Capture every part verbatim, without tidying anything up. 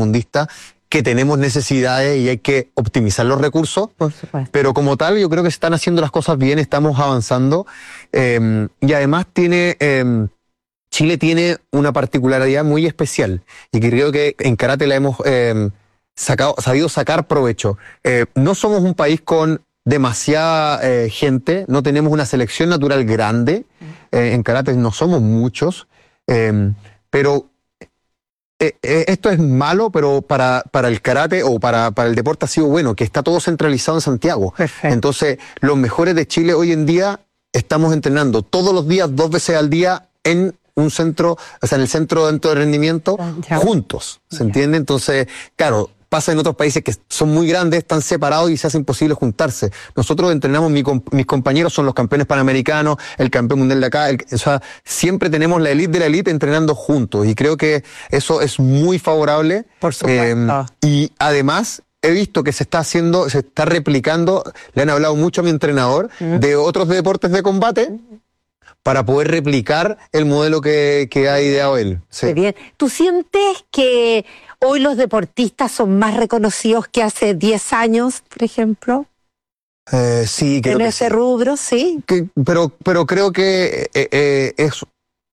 tercermundista, que tenemos necesidades y hay que optimizar los recursos. Por supuesto. Pero como tal, yo creo que se están haciendo las cosas bien, estamos avanzando. Eh, y además tiene... Eh, Chile tiene una particularidad muy especial y que creo que en karate la hemos eh, sacado, sabido sacar provecho. Eh, no somos un país con demasiada eh, gente, no tenemos una selección natural grande, eh, en karate no somos muchos, eh, pero eh, eh, esto es malo, pero para, para el karate o para, para el deporte ha sido bueno, que está todo centralizado en Santiago. Perfecto. Entonces, los mejores de Chile hoy en día estamos entrenando todos los días, dos veces al día, en un centro, o sea, en el centro de rendimiento, ya. juntos, ¿se ya. entiende? Entonces, claro, pasa en otros países que son muy grandes, están separados y se hace imposible juntarse. Nosotros entrenamos, mi, mis compañeros son los campeones panamericanos, el campeón mundial de acá, el, o sea, siempre tenemos la elite de la elite entrenando juntos y creo que eso es muy favorable. Por supuesto. Eh, y además... He visto que se está haciendo, se está replicando, le han hablado mucho a mi entrenador, uh-huh. de otros deportes de combate, para poder replicar el modelo que, que ha ideado él. Sí. Muy bien. ¿Tú sientes que hoy los deportistas son más reconocidos que hace diez años, por ejemplo? Eh, sí, creo en que ese sí. rubro, sí. Que, pero, pero creo que eh, eh, es,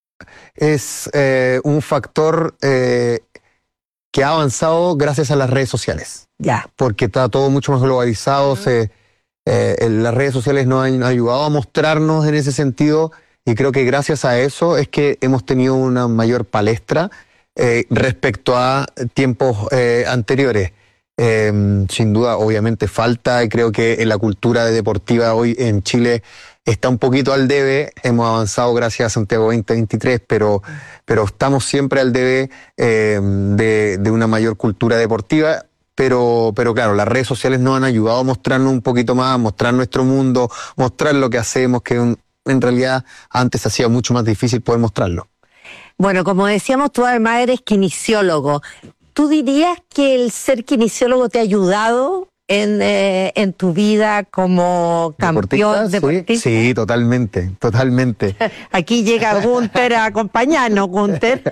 es eh, un factor eh, que ha avanzado gracias a las redes sociales. Ya. Porque está todo mucho más globalizado. Uh-huh. se, eh, las redes sociales nos han ayudado a mostrarnos en ese sentido. Y creo que gracias a eso es que hemos tenido una mayor palestra eh, respecto a tiempos eh, anteriores. Eh, sin duda, obviamente falta, y creo que en la cultura deportiva hoy en Chile está un poquito al debe. Hemos avanzado gracias a Santiago veinte veintitrés, pero, pero estamos siempre al debe eh, de, de una mayor cultura deportiva. Pero, pero claro, las redes sociales nos han ayudado a mostrarnos un poquito más, a mostrar nuestro mundo, mostrar lo que hacemos, que un, en realidad antes hacía mucho más difícil poder mostrarlo. Bueno, como decíamos, tú además eres kinesiólogo. ¿Tú dirías que el ser kinesiólogo te ha ayudado en, eh, en tu vida como campeón deportista? Sí, sí, totalmente, totalmente. Aquí llega Gunter a acompañarnos, Gunter.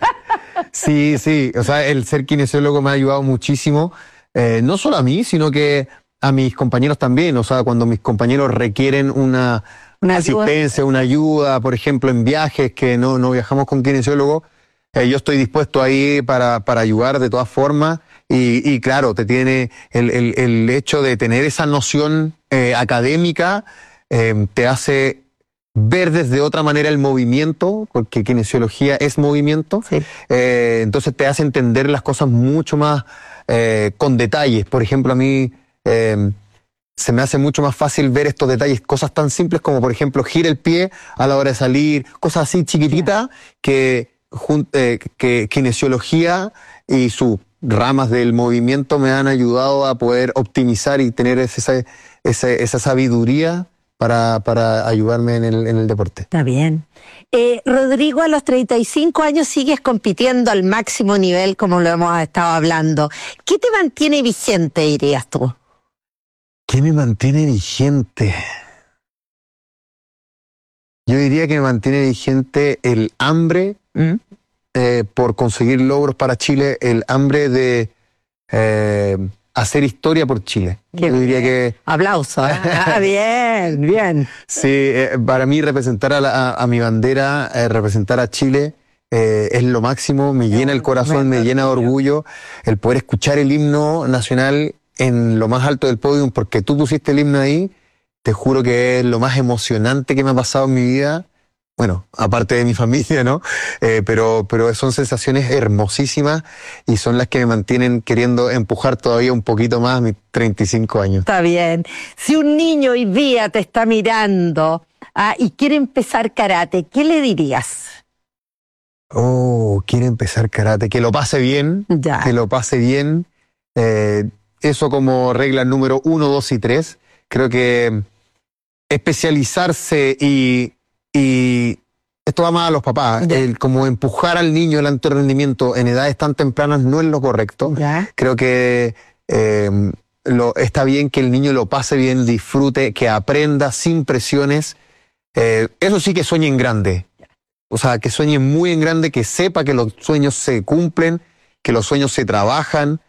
Sí, sí, o sea, el ser kinesiólogo me ha ayudado muchísimo, eh, no solo a mí, sino que a mis compañeros también. O sea, cuando mis compañeros requieren una... Una asistencia, ayuda. una ayuda, por ejemplo, en viajes que no, no viajamos con kinesiólogo, eh, yo estoy dispuesto ahí para, para ayudar de todas formas y, y claro, te tiene el, el, el hecho de tener esa noción eh, académica, eh, te hace ver desde otra manera el movimiento, porque kinesiología es movimiento, sí. eh, entonces te hace entender las cosas mucho más eh, con detalles. Por ejemplo, a mí... Eh, se me hace mucho más fácil ver estos detalles, cosas tan simples como, por ejemplo, gira el pie a la hora de salir, cosas así chiquititas, yeah. que, eh, que kinesiología y sus ramas del movimiento me han ayudado a poder optimizar y tener esa, esa, esa sabiduría para, para ayudarme en el, en el deporte. Está bien. Eh, Rodrigo, a los treinta y cinco años sigues compitiendo al máximo nivel, como lo hemos estado hablando. ¿Qué te mantiene vigente, dirías tú? ¿Qué me mantiene vigente? Yo diría que me mantiene vigente el hambre ¿Mm? eh, por conseguir logros para Chile, el hambre de eh, hacer historia por Chile. Qué Yo diría que... Aplausos. Ah, bien, bien. Sí, eh, para mí representar a, la, a, a mi bandera, eh, representar a Chile, eh, es lo máximo, me llena el corazón, me llena de orgullo el poder escuchar el himno nacional en lo más alto del podio, porque tú pusiste el himno ahí. Te juro que es lo más emocionante que me ha pasado en mi vida. Bueno, aparte de mi familia, ¿no? Eh, pero, pero son sensaciones hermosísimas y son las que me mantienen queriendo empujar todavía un poquito más a mis treinta y cinco años. Está bien. Si un niño hoy día te está mirando ah, y quiere empezar karate, ¿qué le dirías? Oh, quiere empezar karate. Que lo pase bien. Ya. Que lo pase bien. Eh, eso como regla número uno, dos y tres. Creo que especializarse y, y esto va más a los papás, ya. el como empujar al niño al alto rendimiento en edades tan tempranas no es lo correcto. Ya. Creo que eh, lo, está bien que el niño lo pase bien, disfrute, que aprenda sin presiones. Eh, eso sí, que sueñe en grande. O sea, que sueñe muy en grande, que sepa que los sueños se cumplen, que los sueños se trabajan,